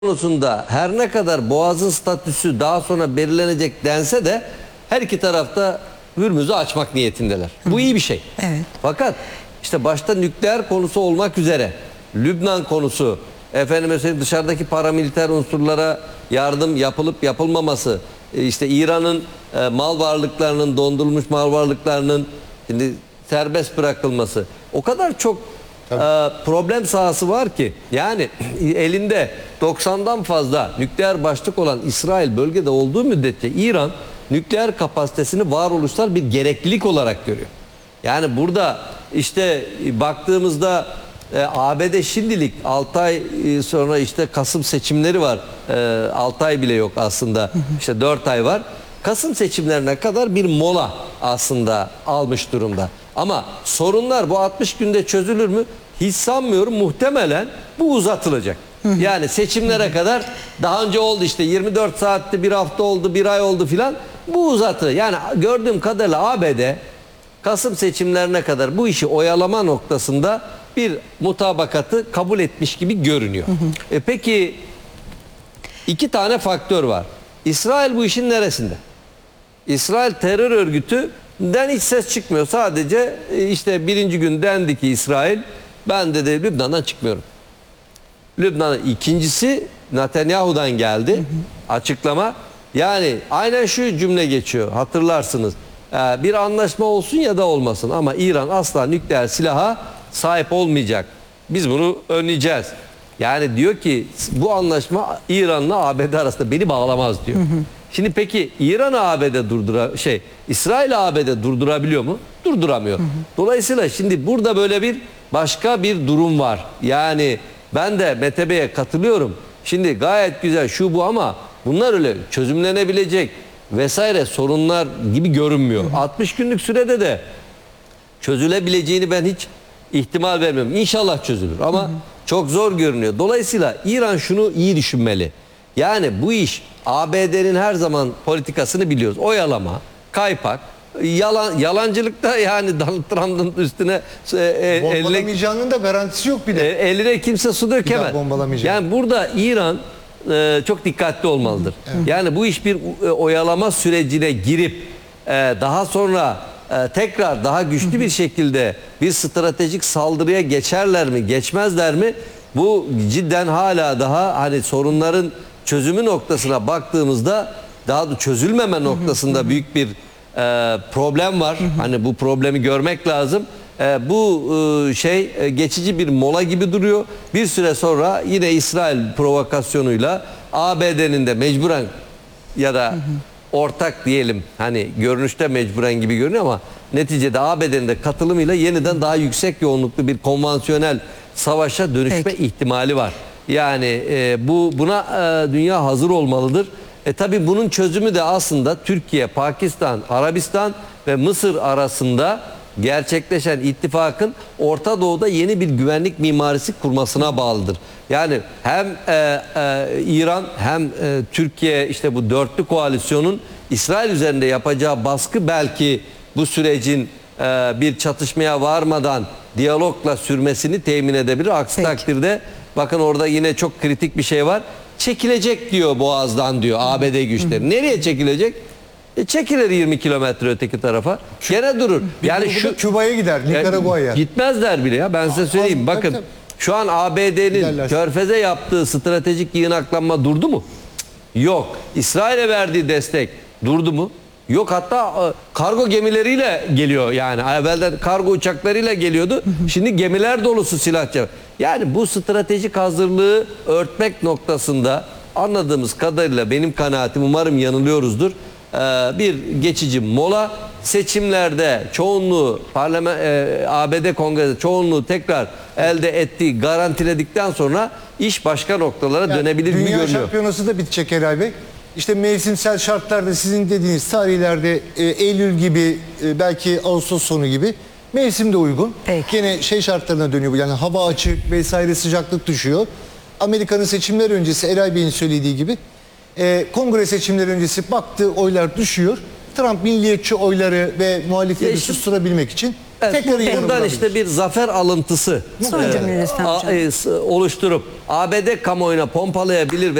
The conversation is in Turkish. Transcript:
konusunda her ne kadar Boğaz'ın statüsü daha sonra belirlenecek dense de her iki tarafta Hürmüz'ü açmak niyetindeler. Bu iyi bir şey. Evet. Fakat işte başta nükleer konusu olmak üzere Lübnan konusu, mesela dışarıdaki paramiliter unsurlara yardım yapılıp yapılmaması, işte İran'ın mal varlıklarının, dondurulmuş mal varlıklarının şimdi serbest bırakılması, o kadar çok problem sahası var ki, yani elinde 90'dan fazla nükleer başlık olan İsrail bölgede olduğu müddetçe İran nükleer kapasitesini varoluşsal bir gereklilik olarak görüyor. Yani burada işte baktığımızda ABD şimdilik 6 ay sonra işte Kasım seçimleri var. 6 ay bile yok aslında. İşte 4 ay var. Kasım seçimlerine kadar bir mola aslında almış durumda. Ama sorunlar bu 60 günde çözülür mü? Hiç sanmıyorum. Muhtemelen bu uzatılacak. Yani seçimlere kadar, daha önce oldu işte 24 saatte, bir hafta oldu, bir ay oldu filan. Bu uzatılır. Yani gördüğüm kadarıyla ABD Kasım seçimlerine kadar bu işi oyalama noktasında bir mutabakatı kabul etmiş gibi görünüyor. Peki iki tane faktör var. İsrail bu işin neresinde? İsrail terör örgütünden hiç ses çıkmıyor. Sadece işte birinci gün dendi ki İsrail, ben de Lübnan'dan çıkmıyorum. Lübnan'ın ikincisi Netanyahu'dan geldi açıklama. Yani aynen şu cümle geçiyor, hatırlarsınız. Bir anlaşma olsun ya da olmasın ama İran asla nükleer silaha sahip olmayacak. Biz bunu önleyeceğiz. Yani diyor ki bu anlaşma İran'la ABD arasında beni bağlamaz diyor. Şimdi peki İran ABD İsrail ABD durdurabiliyor mu? Durduramıyor. Dolayısıyla şimdi burada böyle bir başka bir durum var. Yani ben de Mete Bey'e katılıyorum. Şimdi gayet güzel şu bu ama bunlar öyle çözümlenebilecek vesaire sorunlar gibi görünmüyor. 60 günlük sürede de çözülebileceğini ben hiç ihtimal vermiyorum. İnşallah çözülür ama çok zor görünüyor. Dolayısıyla İran şunu iyi düşünmeli. Yani bu iş, ABD'nin her zaman politikasını biliyoruz. Oyalama, kaypak, yalancılıkta, yani Donald Trump'ın üstüne bombalamayacağının da garantisi yok bir de. Eline kimse su dökemez. Yani burada İran çok dikkatli olmalıdır. Evet. Yani bu iş bir oyalama sürecine girip daha sonra tekrar daha güçlü bir şekilde bir stratejik saldırıya geçerler mi, geçmezler mi? Bu cidden hala daha hani sorunların çözümü noktasına baktığımızda daha da çözülmeme noktasında büyük bir problem var. Hani bu problemi görmek lazım. Bu geçici bir mola gibi duruyor. Bir süre sonra yine İsrail provokasyonuyla ABD'nin de mecburen ya da ortak diyelim, hani görünüşte mecburen gibi görünüyor ama neticede ABD'nin de katılımıyla yeniden daha yüksek yoğunluklu bir konvansiyonel savaşa dönüşme ihtimali var. Yani buna dünya hazır olmalıdır. Tabii bunun çözümü de aslında Türkiye, Pakistan, Arabistan ve Mısır arasında gerçekleşen ittifakın Orta Doğu'da yeni bir güvenlik mimarisi kurmasına bağlıdır. Yani hem İran hem Türkiye, işte bu dörtlü koalisyonun İsrail üzerinde yapacağı baskı belki bu sürecin bir çatışmaya varmadan diyalogla sürmesini temin edebilir. Aksi takdirde bakın orada yine çok kritik bir şey var. Çekilecek diyor Boğaz'dan diyor ABD güçleri. Nereye çekilecek? Çekilir 20 kilometre öteki tarafa. Gene durur. Yani şu Küba'ya gider, Nikaragua'ya. Gitmezler bile ya. Ben size söyleyeyim. Bakın şu an ABD'nin Körfez'e yaptığı stratejik yığınaklanma durdu mu? Yok. İsrail'e verdiği destek durdu mu? Yok. Hatta kargo gemileriyle geliyor yani. Evvelden kargo uçaklarıyla geliyordu. Şimdi gemiler dolusu silah. Yani bu stratejik hazırlığı örtmek noktasında anladığımız kadarıyla benim kanaatim, umarım yanılıyoruzdur, bir geçici mola, seçimlerde çoğunluğu ABD Kongresi çoğunluğu tekrar elde ettiği garantiledikten sonra iş başka noktalara dönebilir mi görünüyor. Dünya şampiyonası da bitecek Eray Bey. İşte mevsimsel şartlarda sizin dediğiniz tarihlerde Eylül gibi, belki Ağustos sonu gibi mevsim de uygun. Gene şartlarına dönüyor bu. Yani hava açık vesaire, sıcaklık düşüyor. Amerika'nın seçimler öncesi Eray Bey'in söylediği gibi kongre seçimleri öncesi baktı oylar düşüyor. Trump milliyetçi oyları ve muhalifleri susturabilmek için Evet, tekrar İran'ı buradan bulabilir. işte bir zafer alıntısı Son cümle lütfen hocam. oluşturup ABD kamuoyuna pompalayabilir ve